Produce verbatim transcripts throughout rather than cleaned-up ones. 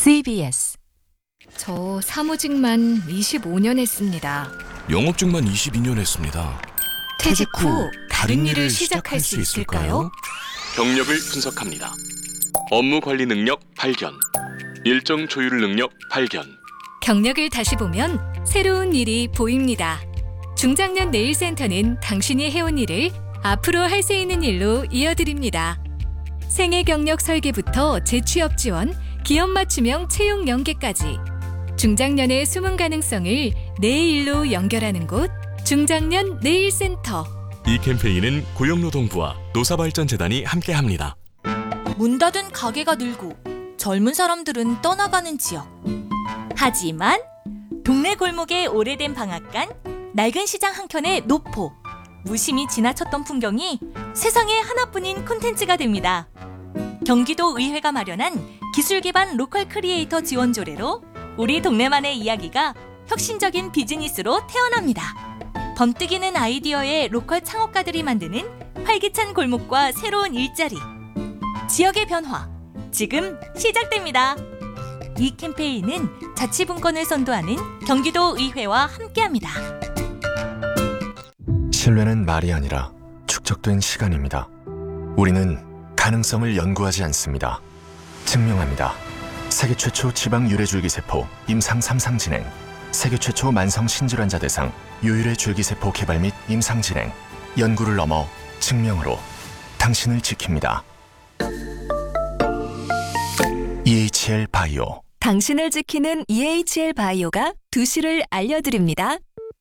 씨비에스. 저 사무직만 이십오 년 했습니다. 영업직만 이십이 년 했습니다. 퇴직 후 다른 일을 시작할 수 있을까요? 경력을 분석합니다. 업무 관리 능력 발견, 일정 조율 능력 발견. 경력을 다시 보면 새로운 일이 보입니다. 중장년 네일센터는 당신이 해온 일을 앞으로 할 수 있는 일로 이어드립니다. 생애 경력 설계부터 재취업 지원, 기업 맞춤형 채용 연계까지 중장년의 숨은 가능성을 내 일로 연결하는 곳, 중장년 네일센터. 이 캠페인은 고용노동부와 노사발전재단이 함께합니다. 문 닫은 가게가 늘고 젊은 사람들은 떠나가는 지역. 하지만 동네 골목의 오래된 방앗간, 낡은 시장 한켠의 노포, 무심히 지나쳤던 풍경이 세상에 하나뿐인 콘텐츠가 됩니다. 경기도 의회가 마련한 기술 기반 로컬 크리에이터 지원 조례로 우리 동네만의 이야기가 혁신적인 비즈니스로 태어납니다. 번뜩이는 아이디어의 로컬 창업가들이 만드는 활기찬 골목과 새로운 일자리. 지역의 변화, 지금 시작됩니다. 이 캠페인은 자치분권을 선도하는 경기도 의회와 함께합니다. 신뢰는 말이 아니라 축적된 시간입니다. 우리는 가능성을 연구하지 않습니다. 증명합니다. 세계 최초 지방 유래줄기세포 임상 삼 상 진행, 세계 최초 만성 신질환자 대상 유일의 줄기세포 개발 및 임상 진행, 연구를 넘어 증명으로 당신을 지킵니다. 이에이치엘 바이오. 당신을 지키는 이에이치엘 바이오가 두 시를 알려드립니다.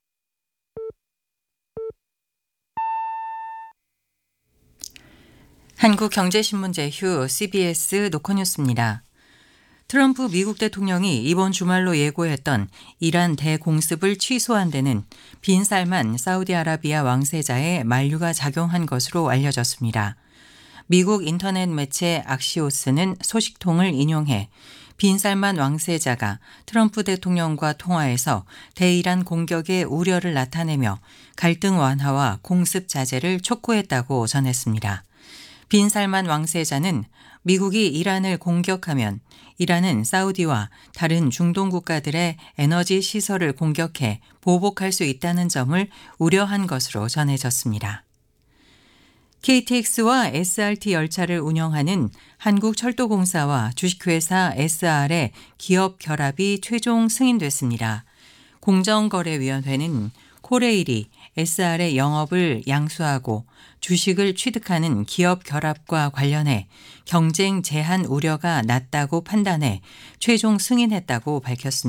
한국경제신문 제휴 씨비에스 노컷뉴스입니다. 트럼프 미국 대통령이 이번 주말로 예고했던 이란 대공습을 취소한 데는 빈살만 사우디아라비아 왕세자의 만류가 작용한 것으로 알려졌습니다. 미국 인터넷 매체 악시오스는 소식통을 인용해 빈살만 왕세자가 트럼프 대통령과 통화에서 대이란 공격의 우려를 나타내며 갈등 완화와 공습 자제를 촉구했다고 전했습니다. 빈살만 왕세자는 미국이 이란을 공격하면 이란은 사우디와 다른 중동 국가들의 에너지 시설을 공격해 보복할 수 있다는 점을 우려한 것으로 전해졌습니다. 케이티엑스와 에스알티 열차를 운영하는 한국철도공사와 주식회사 에스알의 기업 결합이 최종 승인됐습니다. 공정거래위원회는 코레일이 에스알의 영업을 양수하고 주식을 취득하는 기업 결합과 관련해 경쟁 제한 우려가 낮다고 판단해 최종 승인했다고 밝혔습니다.